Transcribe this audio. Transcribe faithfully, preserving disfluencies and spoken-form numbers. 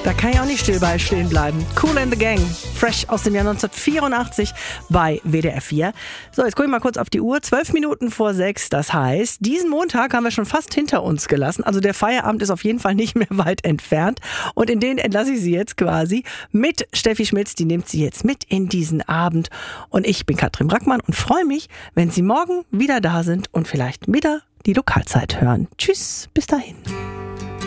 Da kann ich auch nicht still bei stehen bleiben. Kool and the Gang, fresh aus dem Jahr neunzehnhundertvierundachtzig bei W D R vier. So, jetzt gucke ich mal kurz auf die Uhr. Zwölf Minuten vor sechs, das heißt, diesen Montag haben wir schon fast hinter uns gelassen. Also der Feierabend ist auf jeden Fall nicht mehr weit entfernt. Und in den entlasse ich Sie jetzt quasi mit Steffi Schmitz. Die nimmt Sie jetzt mit in diesen Abend. Und ich bin Katrin Brackmann und freue mich, wenn Sie morgen wieder da sind und vielleicht wieder die Lokalzeit hören. Tschüss, bis dahin.